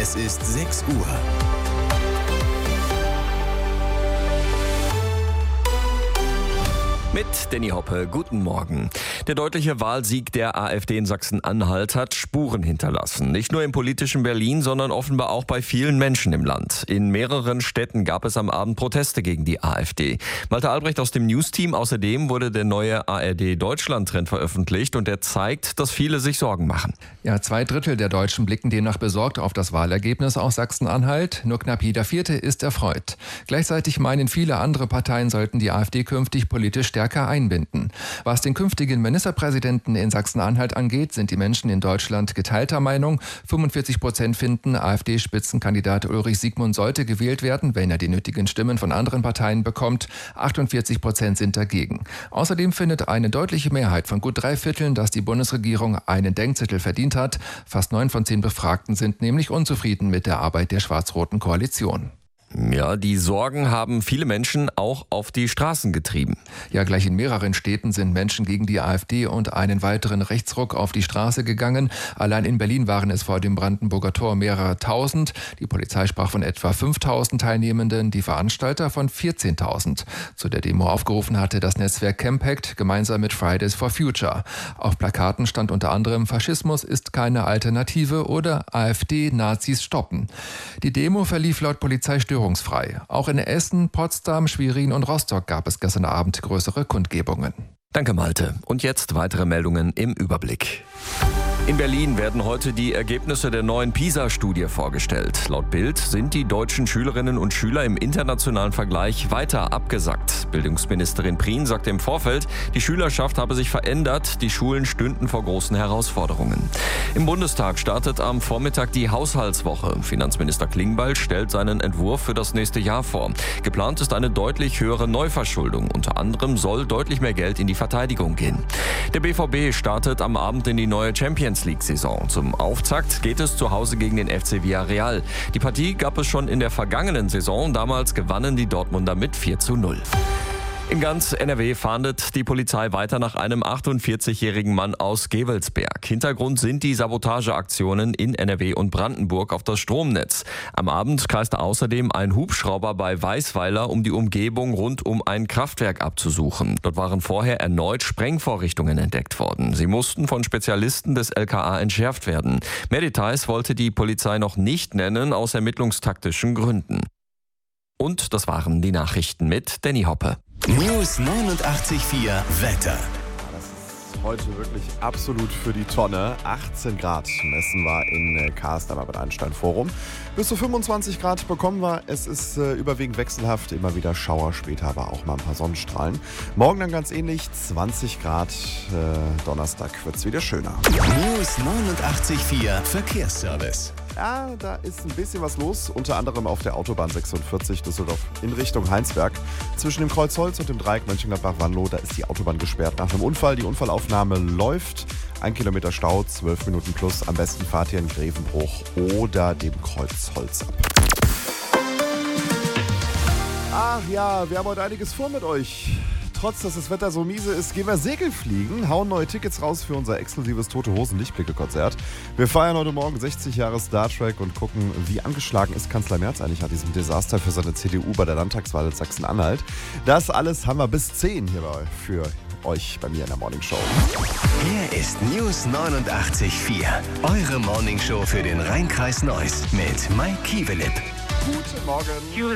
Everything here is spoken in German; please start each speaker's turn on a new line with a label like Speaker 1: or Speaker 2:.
Speaker 1: Es ist 6 Uhr.
Speaker 2: Mit Danny Hoppe, guten Morgen. Der deutliche Wahlsieg der AfD in Sachsen-Anhalt hat Spuren hinterlassen. Nicht nur im politischen Berlin, sondern offenbar auch bei vielen Menschen im Land. In mehreren Städten gab es am Abend Proteste gegen die AfD. Malte Albrecht aus dem News-Team. Außerdem wurde der neue ARD-Deutschland-Trend veröffentlicht und der zeigt, dass viele sich Sorgen machen.
Speaker 3: Ja, 2/3 der Deutschen blicken demnach besorgt auf das Wahlergebnis aus Sachsen-Anhalt. Nur knapp jeder Vierte ist erfreut. Gleichzeitig meinen viele andere Parteien sollten die AfD künftig politisch stärker einbinden. Was den künftigen Ministerpräsidenten in Sachsen-Anhalt angeht, sind die Menschen in Deutschland geteilter Meinung. 45% finden, AfD-Spitzenkandidat Ulrich Siegmund sollte gewählt werden, wenn er die nötigen Stimmen von anderen Parteien bekommt. 48% sind dagegen. Außerdem findet eine deutliche Mehrheit von gut 3/4, dass die Bundesregierung einen Denkzettel verdient hat. Fast 9 von 10 Befragten sind nämlich unzufrieden mit der Arbeit der schwarz-roten Koalition.
Speaker 2: Ja, die Sorgen haben viele Menschen auch auf die Straßen getrieben.
Speaker 3: Ja, gleich in mehreren Städten sind Menschen gegen die AfD und einen weiteren Rechtsruck auf die Straße gegangen. Allein in Berlin waren es vor dem Brandenburger Tor mehrere Tausend. Die Polizei sprach von etwa 5.000 Teilnehmenden, die Veranstalter von 14.000. Zu der Demo aufgerufen hatte das Netzwerk Campact gemeinsam mit Fridays for Future. Auf Plakaten stand unter anderem: Faschismus ist keine Alternative oder AfD-Nazis stoppen. Die Demo verlief laut Polizei störungsfrei. Auch in Essen, Potsdam, Schwerin und Rostock gab es gestern Abend größere Kundgebungen.
Speaker 2: Danke, Malte. Und jetzt weitere Meldungen im Überblick. In Berlin werden heute die Ergebnisse der neuen PISA-Studie vorgestellt. Laut Bild sind die deutschen Schülerinnen und Schüler im internationalen Vergleich weiter abgesackt. Bildungsministerin Prien sagte im Vorfeld, die Schülerschaft habe sich verändert, die Schulen stünden vor großen Herausforderungen. Im Bundestag startet am Vormittag die Haushaltswoche. Finanzminister Klingbeil stellt seinen Entwurf für das nächste Jahr vor. Geplant ist eine deutlich höhere Neuverschuldung. Unter anderem soll deutlich mehr Geld in die Verteidigung gehen. Der BVB startet am Abend in die neue Champions-League-Saison. Zum Auftakt geht es zu Hause gegen den FC Villarreal. Die Partie gab es schon in der vergangenen Saison. Damals gewannen die Dortmunder mit 4:0. In ganz NRW fahndet die Polizei weiter nach einem 48-jährigen Mann aus Gevelsberg. Hintergrund sind die Sabotageaktionen in NRW und Brandenburg auf das Stromnetz. Am Abend kreiste außerdem ein Hubschrauber bei Weißweiler, um die Umgebung rund um ein Kraftwerk abzusuchen. Dort waren vorher erneut Sprengvorrichtungen entdeckt worden. Sie mussten von Spezialisten des LKA entschärft werden. Mehr Details wollte die Polizei noch nicht nennen, aus ermittlungstaktischen Gründen. Und das waren die Nachrichten mit Danny Hoppe.
Speaker 1: News 89.4 Wetter.
Speaker 4: Das ist heute wirklich absolut für die Tonne. 18 Grad messen wir in Karst am Albert-Einstein-Forum. Bis zu 25 Grad bekommen wir. Es ist überwiegend wechselhaft, immer wieder Schauer, später aber auch mal ein paar Sonnenstrahlen. Morgen dann ganz ähnlich, 20 Grad. Donnerstag wird es wieder schöner.
Speaker 1: News 89.4 Verkehrsservice.
Speaker 4: Ja, da ist ein bisschen was los, unter anderem auf der Autobahn 46 Düsseldorf in Richtung Heinsberg. Zwischen dem Kreuzholz und dem Dreieck Mönchengladbach-Wanlo, da ist die Autobahn gesperrt nach einem Unfall. Die Unfallaufnahme läuft. 1 Kilometer Stau, 12 Minuten plus. Am besten fahrt ihr in Grevenbruch oder dem Kreuzholz ab. Ach ja, wir haben heute einiges vor mit euch. Trotz, dass das Wetter so miese ist, gehen wir Segelfliegen, hauen neue Tickets raus für unser exklusives Tote Hosen Lichtblicke-Konzert. Wir feiern heute Morgen 60 Jahre Star Trek und gucken, wie angeschlagen ist Kanzler Merz eigentlich nach diesem Desaster für seine CDU bei der Landtagswahl in Sachsen-Anhalt. Das alles haben wir bis 10 hier für euch bei mir in der Morning Show.
Speaker 1: Hier ist News 89.4, eure Morning Show für den Rhein-Kreis Neuss mit Mike Kievelip.
Speaker 4: Guten Morgen.